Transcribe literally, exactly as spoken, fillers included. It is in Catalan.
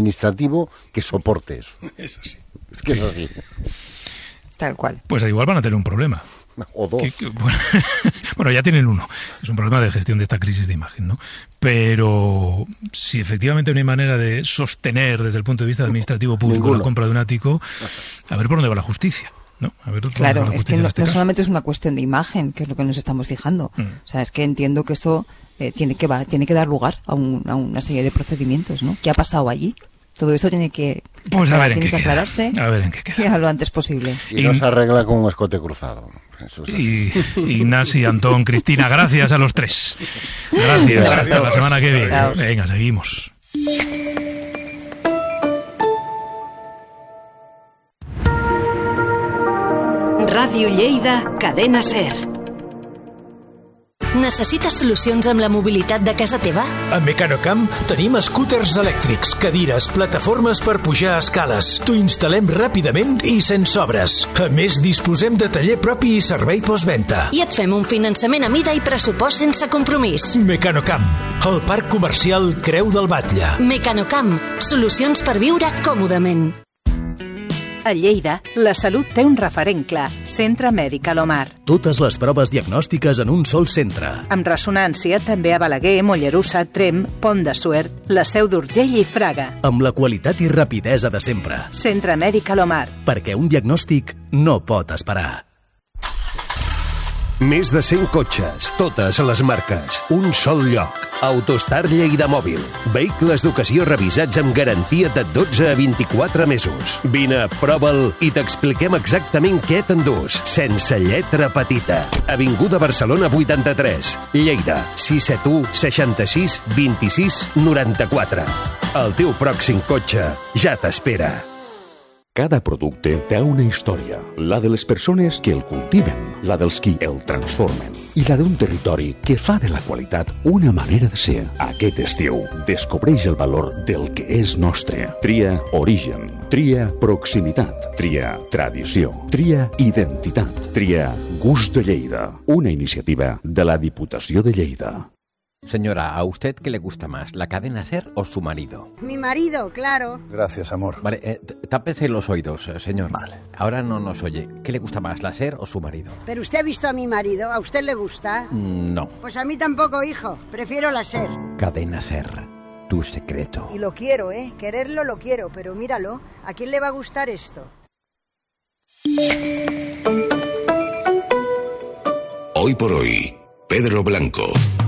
administrativo que soporte eso. Es así. Es que sí. es así. Tal cual. Pues igual van a tener un problema. O dos. Que, que, bueno, bueno, ya tienen uno. Es un problema de gestión de esta crisis de imagen, ¿no? Pero si efectivamente no hay manera de sostener desde el punto de vista administrativo público Ninguno. la compra de un ático, a ver por dónde va la justicia. ¿No? A ver, claro, la es que no, este no solamente es una cuestión de imagen, que es lo que nos estamos fijando. Mm. O sea, es que entiendo que esto eh, tiene que va, tiene que dar lugar a, un, a una serie de procedimientos, ¿no? ¿Qué ha pasado allí? Todo esto tiene que, pues a ver tiene en que qué aclararse queda. A ver en qué queda. Y a lo antes posible. Y, y no se arregla con un escote cruzado. Eso es y Ignasi, Antón, Cristina, gracias a los tres. Gracias. Gracias. Hasta la semana que viene. Gracias. Venga, seguimos. Ràdio Lleida, Cadena Ser. Necessites solucions amb la mobilitat de casa teva? A Mecanocamp tenim scooters elèctrics, cadires, plataformes per pujar escales. T'ho instal·lem ràpidament i sense obres. A més, disposem de taller propi i servei postventa. I et fem un finançament a mida i pressupost sense compromís. Mecanocamp, el parc comercial Creu del Batlle. Mecanocamp, solucions per viure còmodament. A Lleida, la salut té un referent clar, Centre Mèdic Alomar. Totes les proves diagnòstiques en un sol centre. Amb ressonància també a Balaguer, Mollerussa, Tremp, Pont de Suert, la Seu d'Urgell i Fraga. Amb la qualitat i rapidesa de sempre. Centre Mèdic Alomar. Perquè un diagnòstic no pot esperar. Més de cent cotxes, totes les marques, un sol lloc. Autostar Lleida Mòbil. Vehicles d'ocasió revisats amb garantia de dotze a vint-i-quatre mesos. Vine, prova'l i t'expliquem exactament què t'endús, sense lletra petita. Avinguda Barcelona vuitanta-tres, Lleida, sis set u, seixanta-sis, vint-i-sis, noranta-quatre. El teu pròxim cotxe ja t'espera. Cada producte té una història, la de les persones que el cultiven, la dels qui el transformen i la d'un territori que fa de la qualitat una manera de ser. Aquest estiu, descobreix el valor del que és nostre. Tria origen, tria proximitat, tria tradició, tria identitat, tria gust de Lleida, una iniciativa de la Diputació de Lleida. Señora, ¿a usted qué le gusta más, la cadena SER o su marido? Mi marido, claro. Gracias, amor. Vale, eh, tápese los oídos, señor. Vale. Ahora no nos oye. ¿Qué le gusta más, la SER o su marido? ¿Pero usted ha visto a mi marido? ¿A usted le gusta? Mm, no. Pues a mí tampoco, hijo. Prefiero la SER. Cadena SER, tu secreto. Y lo quiero, ¿eh? Quererlo lo quiero, pero míralo. ¿A quién le va a gustar esto? Hoy por hoy, Pedro Blanco.